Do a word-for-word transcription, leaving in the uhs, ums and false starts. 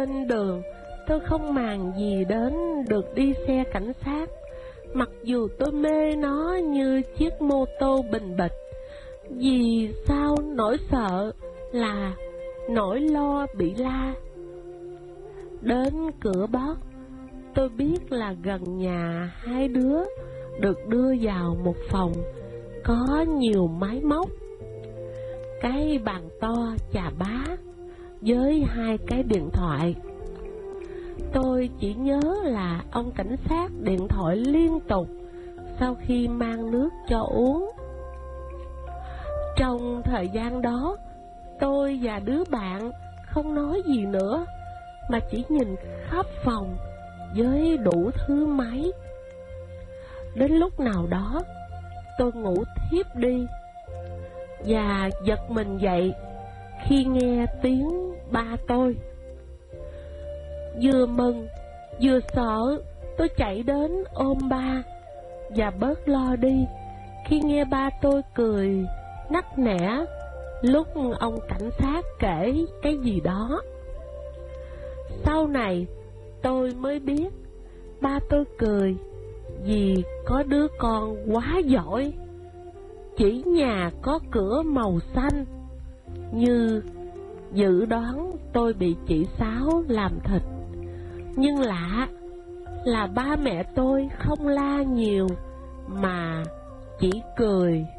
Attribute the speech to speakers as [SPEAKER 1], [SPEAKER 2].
[SPEAKER 1] trên đường, tôi không màng gì đến được đi xe cảnh sát, mặc dù tôi mê nó như chiếc mô tô bình bịch. Vì sao nỗi sợ là nỗi lo bị la. Đến cửa bót, tôi biết là gần nhà hai đứa được đưa vào một phòng có nhiều máy móc, cái bàn to chà bá với hai cái điện thoại. Tôi chỉ nhớ là ông cảnh sát điện thoại liên tục sau khi mang nước cho uống. Trong thời gian đó, tôi và đứa bạn không nói gì nữa, mà chỉ nhìn khắp phòng với đủ thứ máy. Đến lúc nào đó, tôi ngủ thiếp đi và giật mình dậy khi nghe tiếng ba tôi. Vừa mừng vừa sợ, tôi chạy đến ôm ba và bớt lo đi khi nghe ba tôi cười nắc nẻ lúc ông cảnh sát kể cái gì đó. Sau này tôi mới biết ba tôi cười vì có đứa con quá giỏi, chỉ nhà có cửa màu xanh, như dự đoán tôi bị chị Sáu làm thịt. Nhưng lạ là ba mẹ tôi không la nhiều mà chỉ cười.